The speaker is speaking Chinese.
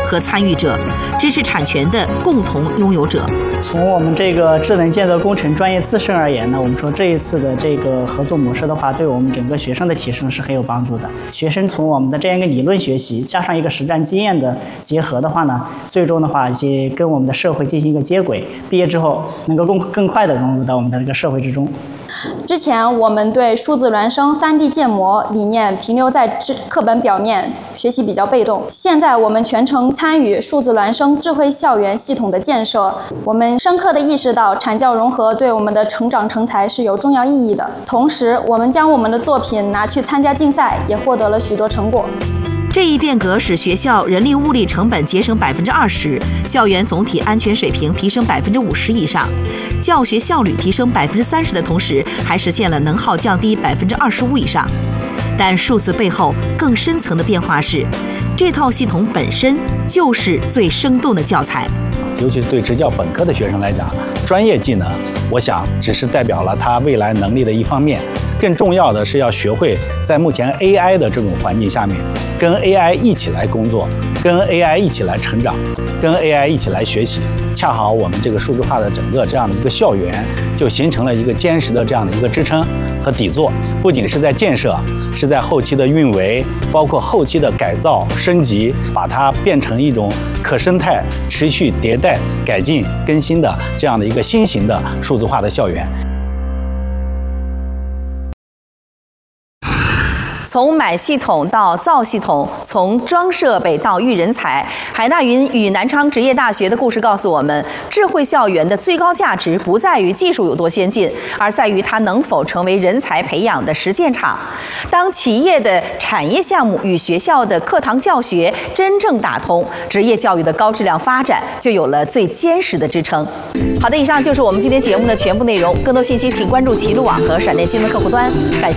和参与者，知识产权的共同拥有者。 从我们这个智能建设工程专业自身而言呢，我们说这一次的这个合作模式的话，对我们整个学生的提升是很有帮助的。学生从我们的这样一个理论学习加上一个实战经验的结合的话呢，最终的话也跟我们的社会进行一个接轨，毕业之后能够更快的融入到我们的这个社会之中。 之前我们对数字孪生 3D 建模理念停留在课本表面，学习比较被动。现在我们全程参与数字孪生智慧校园系统的建设，我们深刻地意识到产教融合对我们的成长成才是有重要意义的。同时，我们将我们的作品拿去参加竞赛，也获得了许多成果。 这一变革使学校人力物力成本节省20%，校园总体安全水平提升50%以上，教学效率提升30%的同时，还实现了能耗降低25%以上。但数字背后更深层的变化是，这套系统本身就是最生动的教材。 尤其是对职教本科的学生来讲，专业技能，我想只是代表了他未来能力的一方面，更重要的是要学会在目前 AI 的这种环境下面，跟 AI 一起来工作，跟 AI 一起来成长，跟 AI 一起来学习。恰好我们这个数字化的整个这样的一个校园，就形成了一个坚实的这样的一个支撑和底座，不仅是在建设，是在后期的运维，包括后期的改造升级，把它变成一种可生态、持续迭代、改进、更新的这样的一个新型的数字化的校园。 从买系统到造系统，从装设备到育人才，海纳云与南昌职业大学的故事告诉我们，智慧校园的最高价值不在于技术有多先进，而在于它能否成为人才培养的实践场。当企业的产业项目与学校的课堂教学真正打通，职业教育的高质量发展就有了最坚实的支撑。好的，以上就是我们今天节目的全部内容。更多信息请关注齐鲁网和闪电新闻客户端。感谢。